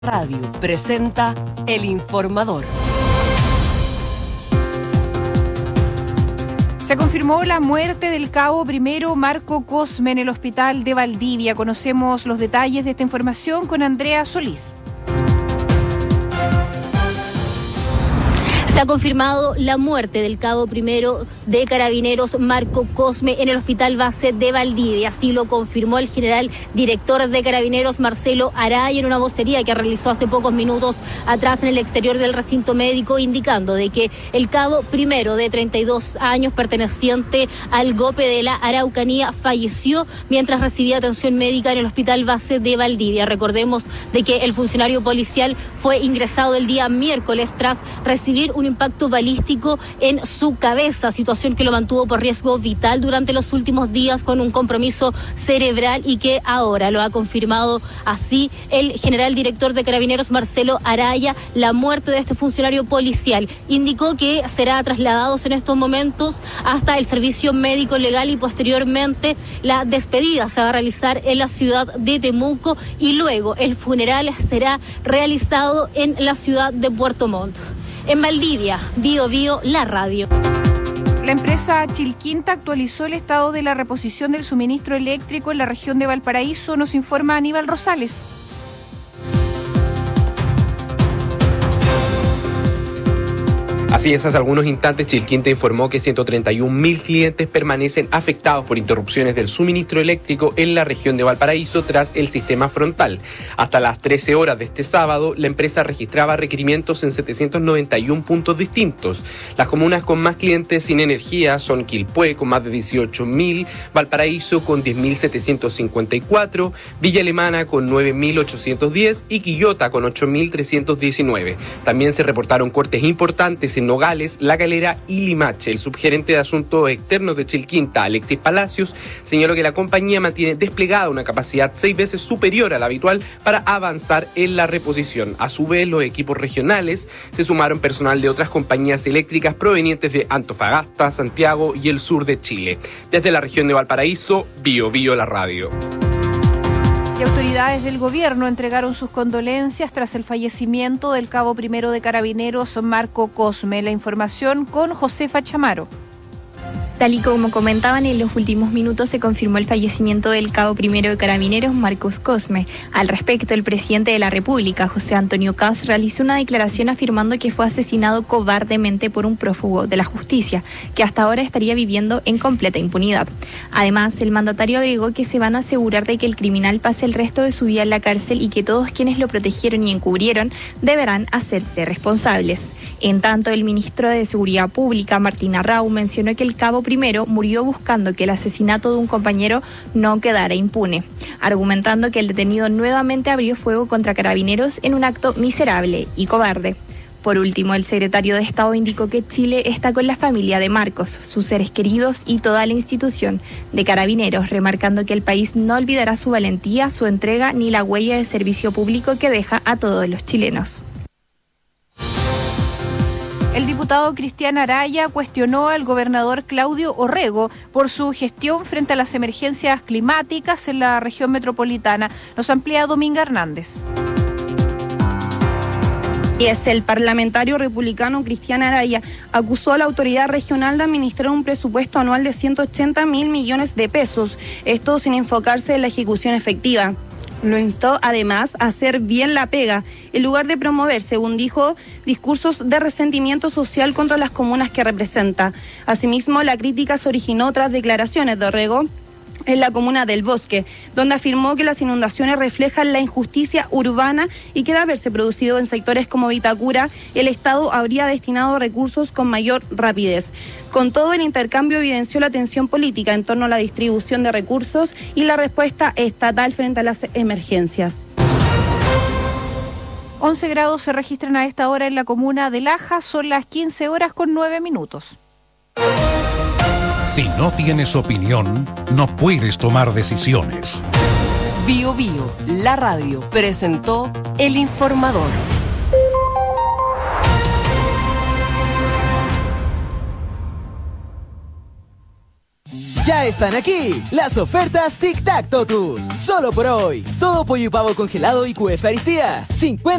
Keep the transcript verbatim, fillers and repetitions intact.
Radio presenta El Informador. Se confirmó la muerte del cabo primero Marco Cosme en el hospital de Valdivia. Conocemos los detalles de esta información con Andrea Solís. Se ha confirmado la muerte del cabo primero de Carabineros Marco Cosme en el hospital base de Valdivia. Así lo confirmó el general director de Carabineros Marcelo Araya en una vocería que realizó hace pocos minutos atrás en el exterior del recinto médico, indicando de que el cabo primero de treinta y dos años perteneciente al GOPE de la Araucanía falleció mientras recibía atención médica en el hospital base de Valdivia. Recordemos de que el funcionario policial fue ingresado el día miércoles tras recibir un impacto balístico en su cabeza, situación que lo mantuvo por riesgo vital durante los últimos días con un compromiso cerebral y que ahora lo ha confirmado así el general director de Carabineros Marcelo Araya. La muerte de este funcionario policial indicó que será trasladado en estos momentos hasta el servicio médico legal y posteriormente la despedida se va a realizar en la ciudad de Temuco y luego el funeral será realizado en la ciudad de Puerto Montt. En Valdivia, Bio Bio, la radio. La empresa Chilquinta actualizó el estado de la reposición del suministro eléctrico en la región de Valparaíso, nos informa Aníbal Rosales. Así es, hace algunos instantes Chilquinta informó que ciento treinta y un mil clientes permanecen afectados por interrupciones del suministro eléctrico en la región de Valparaíso tras el sistema frontal. Hasta las trece horas de este sábado, la empresa registraba requerimientos en setecientos noventa y un puntos distintos. Las comunas con más clientes sin energía son Quilpué con más de dieciocho mil, Valparaíso con diez mil setecientos cincuenta y cuatro, Villa Alemana con nueve mil ochocientos diez y Quillota con ocho mil trescientos diecinueve. También se reportaron cortes importantes en Nogales, La Calera y Limache. El subgerente de Asuntos Externos de Chilquinta, Alexis Palacios, señaló que la compañía mantiene desplegada una capacidad seis veces superior a la habitual para avanzar en la reposición. A su vez, los equipos regionales se sumaron personal de otras compañías eléctricas provenientes de Antofagasta, Santiago y el sur de Chile. Desde la región de Valparaíso, Bio Bio la radio. Y autoridades del gobierno entregaron sus condolencias tras el fallecimiento del cabo primero de Carabineros Marco Cosme. La información con Josefa Chamaro. Tal y como comentaban, en los últimos minutos se confirmó el fallecimiento del cabo primero de Carabineros, Marcos Cosme. Al respecto, el presidente de la República, José Antonio Kast, realizó una declaración afirmando que fue asesinado cobardemente por un prófugo de la justicia, que hasta ahora estaría viviendo en completa impunidad. Además, el mandatario agregó que se van a asegurar de que el criminal pase el resto de su vida en la cárcel y que todos quienes lo protegieron y encubrieron deberán hacerse responsables. En tanto, el ministro de Seguridad Pública, Martín Arrau, mencionó que el cabo primero murió buscando que el asesinato de un compañero no quedara impune, argumentando que el detenido nuevamente abrió fuego contra Carabineros en un acto miserable y cobarde. Por último, el secretario de Estado indicó que Chile está con la familia de Marcos, sus seres queridos y toda la institución de Carabineros, remarcando que el país no olvidará su valentía, su entrega ni la huella de servicio público que deja a todos los chilenos. El diputado Cristian Araya cuestionó al gobernador Claudio Orrego por su gestión frente a las emergencias climáticas en la región metropolitana. Nos amplía Dominga Hernández. Es el parlamentario republicano Cristian Araya acusó a la autoridad regional de administrar un presupuesto anual de ciento ochenta mil millones de pesos, esto sin enfocarse en la ejecución efectiva. Lo instó además a hacer bien la pega, en lugar de promover, según dijo, discursos de resentimiento social contra las comunas que representa. Asimismo, la crítica se originó tras declaraciones de Orrego en la comuna del Bosque, donde afirmó que las inundaciones reflejan la injusticia urbana y que de haberse producido en sectores como Vitacura, el Estado habría destinado recursos con mayor rapidez. Con todo, el intercambio evidenció la tensión política en torno a la distribución de recursos y la respuesta estatal frente a las emergencias. once grados se registran a esta hora en la comuna de Laja, son las quince horas con nueve minutos. Si no tienes opinión, no puedes tomar decisiones. Bio Bio, la radio, presentó El Informador. Ya están aquí las ofertas Tic Tac Totus. Solo por hoy. Todo pollo y pavo congelado y Q F Aristía. cincuenta